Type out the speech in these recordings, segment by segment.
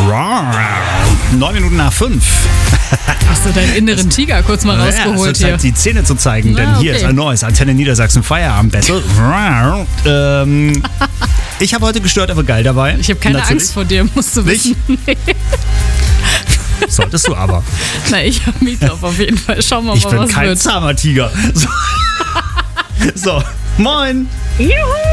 9 Minuten nach 5. Hast du deinen inneren Tiger kurz mal rausgeholt es wird Zeit, die Zähne zu zeigen, denn hier ist ein neues Antenne Niedersachsen Feierabend-Battle. Ich habe heute gestört, aber geil dabei. Ich habe keine Angst vor dir, musst du wissen. Nicht? Solltest du aber. Na, ich habe Meatloaf auf jeden Fall. Schauen wir mal, was wird. Ich bin kein zahmer Tiger. So, moin. Juhu!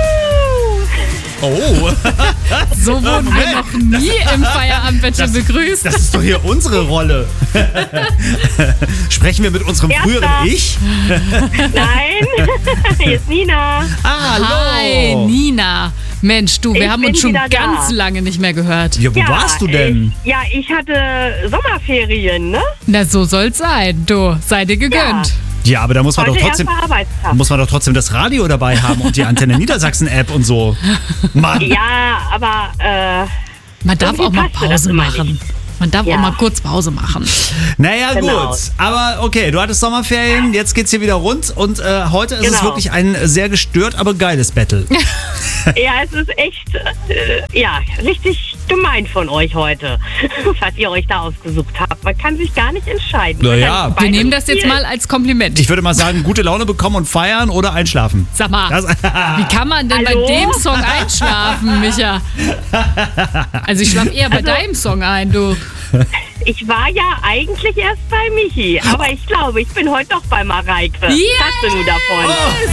Oh. So wurden wir noch nie im Feierabend-Battle begrüßt. Das ist doch hier unsere Rolle. Sprechen wir mit unserem früheren Ich? Nein, hier ist Nina. Hallo. Hi, Nina. Mensch, du, wir haben uns schon ganz lange nicht mehr gehört. Ja, wo warst du denn? Ich hatte Sommerferien, ne? Na, so soll's sein. Du, sei dir gegönnt. Ja, aber da muss man Heute doch trotzdem das Radio dabei haben und die Antenne Niedersachsen-App und so. Mann. Ja, aber man darf auch mal Pause machen. Man darf auch mal kurz Pause machen. Naja, gut. Aber okay, du hattest Sommerferien, jetzt geht's hier wieder rund und heute ist es wirklich ein sehr gestört, aber geiles Battle. Ja, es ist echt, richtig gemein von euch heute, was ihr euch da ausgesucht habt. Man kann sich gar nicht entscheiden. Naja, wir nehmen das jetzt mal als Kompliment. Ich würde mal sagen, gute Laune bekommen und feiern oder einschlafen. Sag mal, wie kann man denn bei dem Song einschlafen, Micha? Also ich schlafe eher bei deinem Song ein, du. Ich war ja eigentlich erst bei Michi, aber ich glaube, ich bin heute doch bei Mareike. Was hast du nun davon?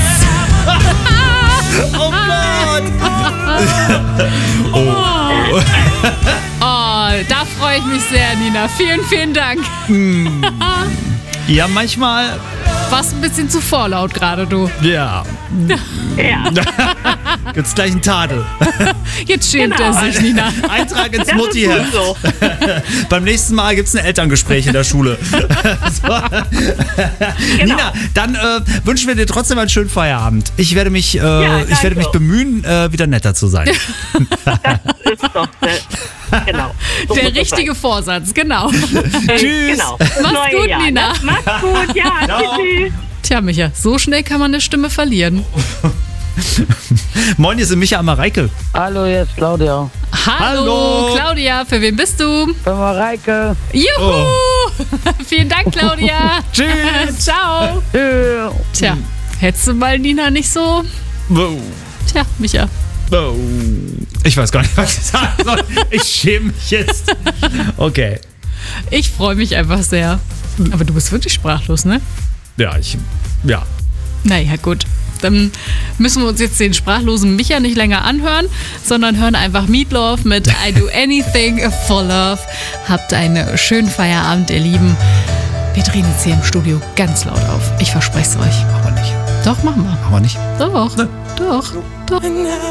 Oh Gott! Da freue ich mich sehr, Nina. Vielen, vielen Dank. Ja, manchmal... Warst ein bisschen zu vorlaut gerade, du. Ja. Gibt's gleich einen Tadel. Jetzt schämt er sich, Nina. Eintrag ins Mutti-Heft. So. Beim nächsten Mal gibt's ein Elterngespräch in der Schule. So. Nina, dann wünschen wir dir trotzdem einen schönen Feierabend. Ich werde mich bemühen, wieder netter zu sein. Das ist doch genau. So der richtige Vorsatz, genau. Tschüss. Genau. Mach's gut, Jahr, Nina. Ne? Mach's gut, ja. Tschüss. Tja, Micha, so schnell kann man eine Stimme verlieren. Moin, hier sind Micha und Mareike. Hallo, hier ist Claudia. Hallo, Claudia, für wen bist du? Für Mareike. Juhu! Vielen Dank, Claudia. Tschüss. Ciao. Tja, hättest du mal Nina nicht so... Tja, Micha. Ich weiß gar nicht, was ich sagen soll. Ich schäme mich jetzt. Okay. Ich freue mich einfach sehr. Aber du bist wirklich sprachlos, ne? Ja. Naja, gut. Dann müssen wir uns jetzt den sprachlosen Micha nicht länger anhören, sondern hören einfach Meatloaf mit I Do Anything for Love. Habt einen schönen Feierabend, ihr Lieben. Wir drehen jetzt hier im Studio ganz laut auf. Ich verspreche es euch. Machen wir nicht. Doch, machen wir. Machen wir nicht. Doch. Doch.